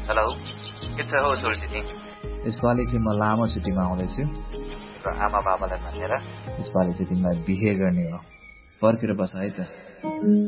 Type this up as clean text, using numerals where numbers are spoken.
Hello, के छ हो छोरी दिदी? यसपालि चाहिँ म लामो छुट्टीमा आउँदैछु र आमा बाबालाई भनेर यसपालि चाहिँ तिमीलाई बिहे गर्ने हो। फर्केर बस है त।